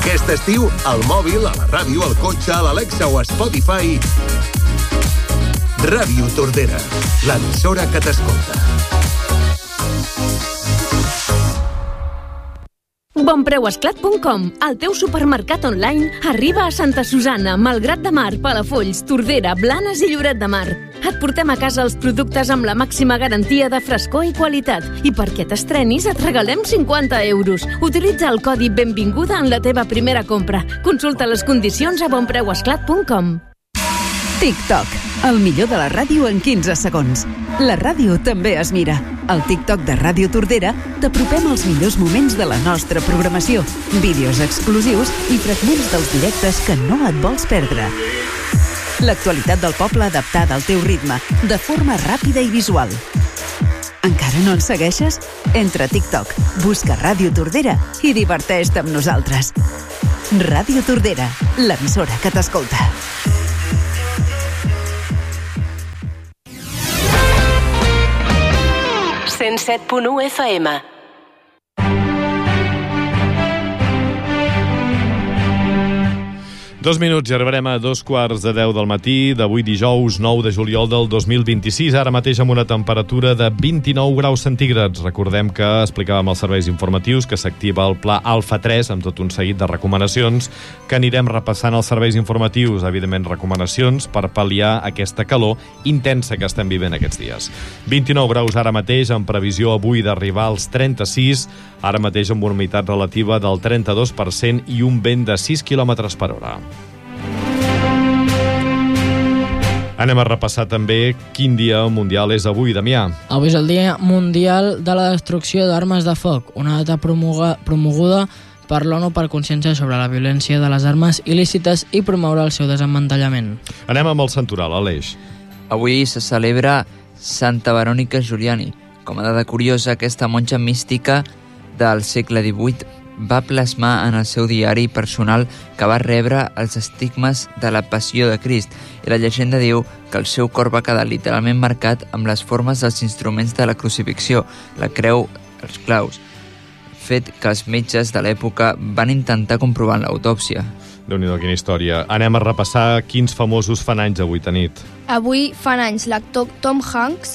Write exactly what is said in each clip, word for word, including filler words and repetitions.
Aquest estiu, al mòbil, a la ràdio, al cotxe, a l'Alexa o a Spotify... Ràdio Tordera, l'emissora que t'escolta. Bonpreuesclat punt com, el teu supermercat online, arriba a Santa Susanna, Malgrat de Mar, Palafolls, Tordera, Blanes i Lloret de Mar. Et portem a casa els productes amb la màxima garantia de frescor i qualitat. I perquè t'estrenis et regalem cinquanta euros. Utilitza el codi Benvinguda en la teva primera compra. Consulta les condicions a bonpreuesclat punt com. TikTok, el millor de la ràdio en quinze segons. La ràdio també es mira. Al TikTok de Ràdio Tordera t'apropem els millors moments de la nostra programació, vídeos exclusius i fragments dels directes que no et vols perdre. L'actualitat del poble adaptada al teu ritme, de forma ràpida i visual. Encara no ens segueixes? Entra a TikTok, busca Ràdio Tordera i diverteix-te amb nosaltres. Ràdio Tordera, l'emissora que t'escolta. cent set punt u F M. Dos minuts i arribarem a dos quarts de deu del matí d'avui dijous nou de juliol del dos mil vint-i-sis, ara mateix amb una temperatura de vint-i-nou graus centígrads. Recordem que explicàvem als serveis informatius que s'activa el pla Alfa tres amb tot un seguit de recomanacions que anirem repassant als serveis informatius, evidentment recomanacions per pal·liar aquesta calor intensa que estem vivint aquests dies. vint-i-nou graus ara mateix, amb previsió avui d'arribar als trenta-sis, ara mateix amb una humitat relativa del trenta-dos per cent i un vent de sis quilòmetres per hora. Anem a repassar també quin dia mundial és avui, Damià. Avui és el Dia Mundial de la Destrucció d'Armes de Foc, una data promoguda, promoguda per l'ONU per conscienciar sobre la violència de les armes il·lícites i promoure el seu desemmantellament. Anem amb el santoral, Aleix. Avui se celebra Santa Verònica Giuliani. Com a dada curiosa, aquesta monja mística del segle divuit va plasmar en el seu diari personal que va rebre els estigmes de la passió de Crist, i la llegenda diu que el seu cor va quedar literalment marcat amb les formes dels instruments de la crucifixió, la creu, els claus, fet que els metges de l'època van intentar comprovar en l'autòpsia. Déu-n'hi-do, quina història. Anem a repassar quins famosos fan anys avui de nit. Avui fan anys l'actor Tom Hanks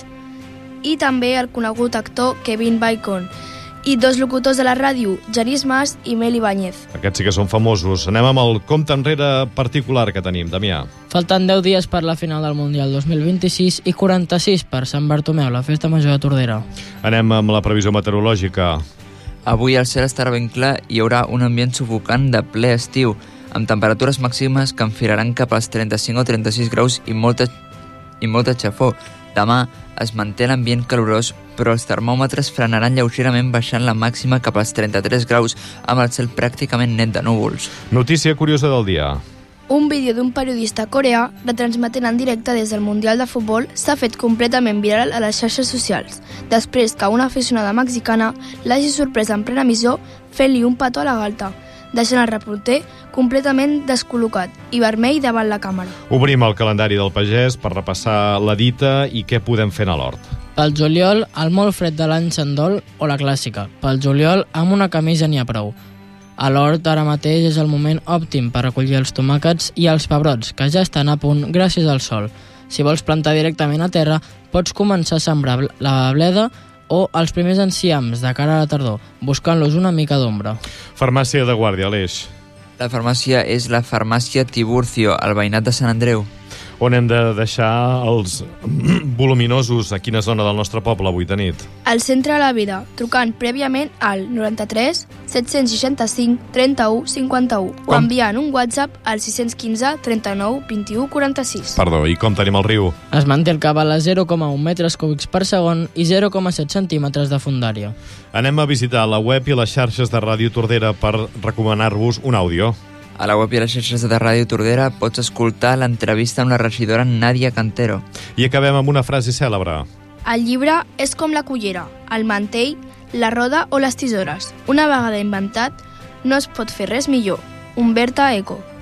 i també el conegut actor Kevin Bacon, i dos locutors de la ràdio, Genís Mas i Mel Ibáñez. Aquests sí que són famosos. Anem amb el compte enrere particular que tenim, Damià. Falten deu dies per la final del Mundial dos mil vint-i-sis i quaranta-sis per Sant Bartomeu, la festa major de Tordera. Anem amb la previsió meteorològica. Avui el cel estarà ben clar i hi haurà un ambient sufocant de ple estiu, amb temperatures màximes que enfilaran cap als trenta-cinc o trenta-sis graus i molta, i molta xafó. Demà es manté l'ambient calorós, però els termòmetres frenaran lleugerament baixant la màxima cap als trenta-tres graus amb el cel pràcticament net de núvols. Notícia curiosa del dia. Un vídeo d'un periodista coreà retransmetent en directe des del Mundial de Futbol s'ha fet completament viral a les xarxes socials, després que una aficionada mexicana l'hagi sorprès en plena emissió fent-li un petó a la galta, deixant el reporter completament descol·locat i vermell davant la càmera. Obrim el calendari del pagès per repassar la dita i què podem fer a l'hort. Pel juliol, el molt fred de l'any Sandol o la clàssica. Pel juliol, amb una camisa n'hi ha prou. A l'hort ara mateix és el moment òptim per recollir els tomàquets i els pebrots, que ja estan a punt gràcies al sol. Si vols plantar directament a terra, pots començar a sembrar la bleda o els primers enciams de cara a la tardor, buscant-los una mica d'ombra. Farmàcia de Guàrdia, Aleix. La farmàcia és la farmàcia Tiburcio, al veïnat de Sant Andreu. On hem de deixar els voluminosos a quina zona del nostre poble avui de nit? Al centre de la vida, trucant prèviament al noranta-tres set-cents seixanta-cinc trenta-u cinquanta-u o enviant un WhatsApp al sis cents quinze trenta-nou vint-i-u quaranta-sis. Perdó, i com tenim el riu? Es manté el cabal a zero coma un metres cúbics per segon i zero coma set centímetres de fondària. Anem a visitar la web i les xarxes de Ràdio Tordera per recomanar-vos un àudio. A la web i a les xarxes de Ràdio Tordera pots escoltar l'entrevista amb la regidora Nàdia Cantero. I acabem amb una frase cèlebre. El llibre és com la cullera, el mantell, la roda o les tisores. Una vegada inventat, no es pot fer res millor. Umberto Eco.